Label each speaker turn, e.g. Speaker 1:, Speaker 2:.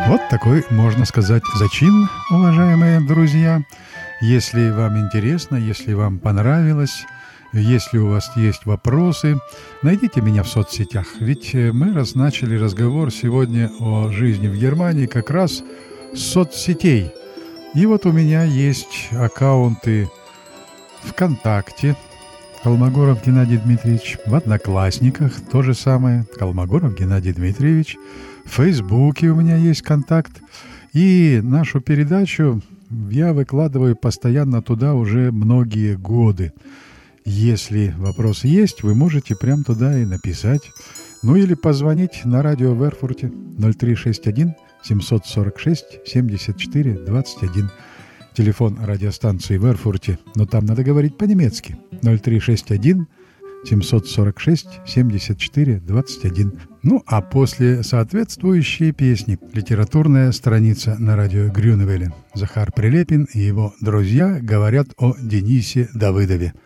Speaker 1: Вот такой, можно сказать, зачин, уважаемые друзья. Если вам интересно, если вам понравилось, если у вас есть вопросы, найдите меня в соцсетях. Ведь мы начали разговор сегодня о жизни в Германии как раз с соцсетей. И вот у меня есть аккаунты ВКонтакте, Колмогоров Геннадий Дмитриевич, в Одноклассниках то же самое, Колмогоров Геннадий Дмитриевич, в Фейсбуке у меня есть контакт, и нашу передачу я выкладываю постоянно туда уже многие годы. Если вопросы есть, вы можете прямо туда и написать, ну или позвонить на радио в Эрфурте 0361 746 74 21. Телефон радиостанции в Эрфурте, но там надо говорить по-немецки. 0361 746 74 21. Ну, а после соответствующей песни литературная страница на радио Грюневеле. Захар Прилепин и его друзья говорят о Денисе Давыдове.